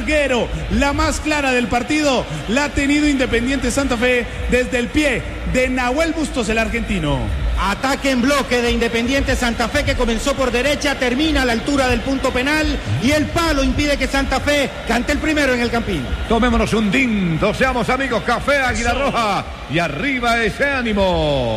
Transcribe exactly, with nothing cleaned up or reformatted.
larguero, la más clara del partido, la ha tenido Independiente Santa Fe desde el pie de Nahuel Bustos, el argentino. Ataque en bloque de Independiente Santa Fe que comenzó por derecha, termina a la altura del punto penal y el palo impide que Santa Fe cante el primero en el Campín. Tomémonos un tinto, seamos amigos, café Águila Roja y arriba ese ánimo.